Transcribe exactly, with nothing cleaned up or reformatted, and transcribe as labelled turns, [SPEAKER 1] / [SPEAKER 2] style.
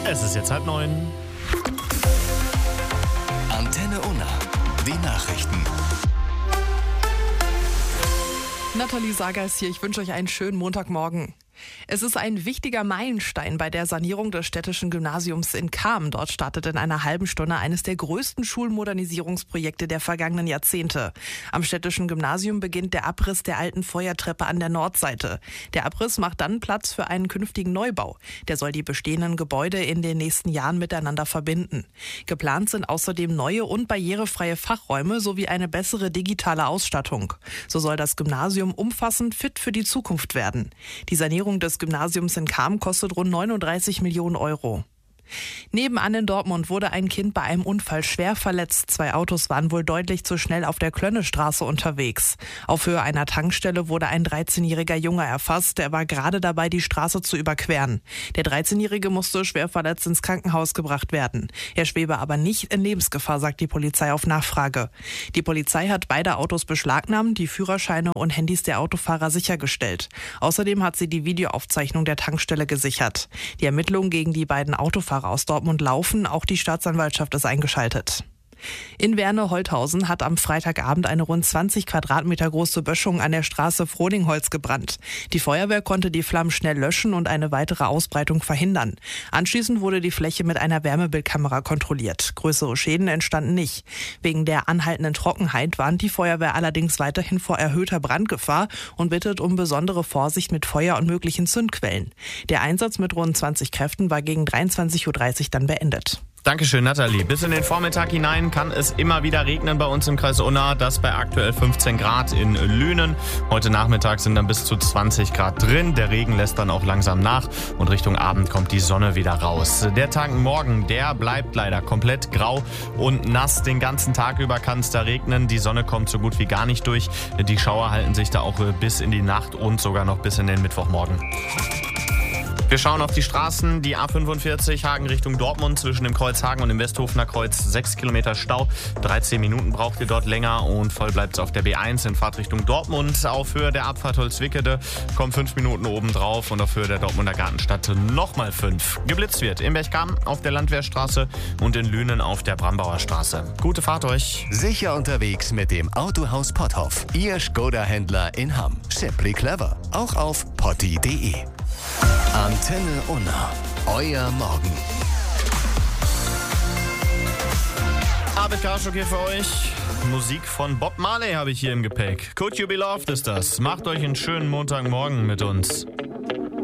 [SPEAKER 1] Es ist jetzt halb neun.
[SPEAKER 2] Antenne Unna, die Nachrichten.
[SPEAKER 3] Nathalie Sager ist hier. Ich wünsche euch einen schönen Montagmorgen. Es ist ein wichtiger Meilenstein bei der Sanierung des städtischen Gymnasiums in Cham. Dort startet in einer halben Stunde eines der größten Schulmodernisierungsprojekte der vergangenen Jahrzehnte. Am städtischen Gymnasium beginnt der Abriss der alten Feuertreppe an der Nordseite. Der Abriss macht dann Platz für einen künftigen Neubau. Der soll die bestehenden Gebäude in den nächsten Jahren miteinander verbinden. Geplant sind außerdem neue und barrierefreie Fachräume sowie eine bessere digitale Ausstattung. So soll das Gymnasium umfassend fit für die Zukunft werden. Die Sanierung des Gymnasiums in Cham kostet rund neununddreißig Millionen Euro. Nebenan in Dortmund wurde ein Kind bei einem Unfall schwer verletzt. Zwei Autos waren wohl deutlich zu schnell auf der Klönnestraße unterwegs. Auf Höhe einer Tankstelle wurde ein dreizehnjähriger Junge erfasst. Er war gerade dabei, die Straße zu überqueren. Der dreizehnjährige musste schwer verletzt ins Krankenhaus gebracht werden. Er schwebe aber nicht in Lebensgefahr, sagt die Polizei auf Nachfrage. Die Polizei hat beide Autos beschlagnahmt, die Führerscheine und Handys der Autofahrer sichergestellt. Außerdem hat sie die Videoaufzeichnung der Tankstelle gesichert. Die Ermittlungen gegen die beiden Autofahrer aus Dortmund laufen, auch die Staatsanwaltschaft ist eingeschaltet. In Werne-Holthausen hat am Freitagabend eine rund zwanzig Quadratmeter große Böschung an der Straße Frodingholz gebrannt. Die Feuerwehr konnte die Flammen schnell löschen und eine weitere Ausbreitung verhindern. Anschließend wurde die Fläche mit einer Wärmebildkamera kontrolliert. Größere Schäden entstanden nicht. Wegen der anhaltenden Trockenheit warnt die Feuerwehr allerdings weiterhin vor erhöhter Brandgefahr und bittet um besondere Vorsicht mit Feuer und möglichen Zündquellen. Der Einsatz mit rund zwanzig Kräften war gegen dreiundzwanzig Uhr dreißig dann beendet.
[SPEAKER 1] Dankeschön, Nathalie. Bis in den Vormittag hinein kann es immer wieder regnen bei uns im Kreis Unna. Das bei aktuell fünfzehn Grad in Lünen. Heute Nachmittag sind dann bis zu zwanzig Grad drin. Der Regen lässt dann auch langsam nach und Richtung Abend kommt die Sonne wieder raus. Der Tag morgen, der bleibt leider komplett grau und nass. Den ganzen Tag über kann es da regnen. Die Sonne kommt so gut wie gar nicht durch. Die Schauer halten sich da auch bis in die Nacht und sogar noch bis in den Mittwochmorgen. Wir schauen auf die Straßen, die A fünfundvierzig Hagen Richtung Dortmund zwischen dem Kreuz Hagen und dem Westhofener Kreuz. sechs Kilometer Stau, dreizehn Minuten braucht ihr dort länger und voll bleibt es auf der B eins in Fahrtrichtung Dortmund. Auf Höhe der Abfahrt Holzwickede kommen fünf Minuten oben drauf und auf Höhe der Dortmunder Gartenstadt nochmal fünf. Geblitzt wird in Berchkamp auf der Landwehrstraße und in Lünen auf der Brambauer Straße. Gute Fahrt euch.
[SPEAKER 2] Sicher unterwegs mit dem Autohaus Potthoff. Ihr Skoda-Händler in Hamm. Simply clever. Auch auf potti punkt de. Antenne Unna. Euer Morgen.
[SPEAKER 1] Abed Karschuk hier für euch. Musik von Bob Marley habe ich hier im Gepäck. Could You Be Loved ist das. Macht euch einen schönen Montagmorgen mit uns.